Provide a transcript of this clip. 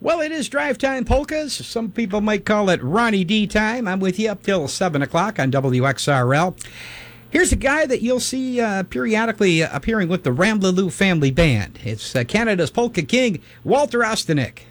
Well, it is Drive Time Polkas. Some people might call it Ronnie D time. I'm with you up till 7 o'clock on WXRL. Here's a guy that you'll see periodically appearing with the Rambleloo Family Band. It's Canada's Polka King, Walter Ostanek.